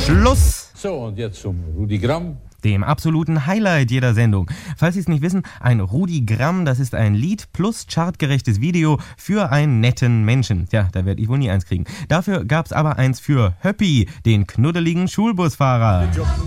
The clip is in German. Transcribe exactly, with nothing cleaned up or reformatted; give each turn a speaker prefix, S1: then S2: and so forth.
S1: Schluss.
S2: So, und jetzt zum Rudi Gramm.
S1: Dem absoluten Highlight jeder Sendung. Falls Sie es nicht wissen, ein Rudi Gramm, das ist ein Lied plus chartgerechtes Video für einen netten Menschen. Ja, da werde ich wohl nie eins kriegen. Dafür gab's aber eins für Höppi, den knuddeligen Schulbusfahrer.
S3: Wir joggen